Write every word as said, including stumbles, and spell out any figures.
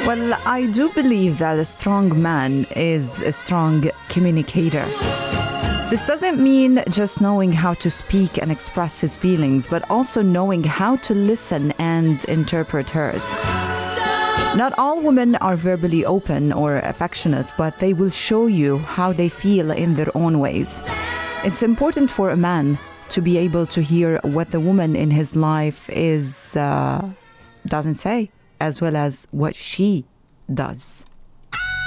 Well, I do believe that a strong man is a strong communicator. This doesn't mean just knowing how to speak and express his feelings, but also knowing how to listen and interpret hers. Not all women are verbally open or affectionate, but they will show you how they feel in their own ways. It's important for a man to be able to hear what the woman in his life is uh, doesn't say, as well as what she does.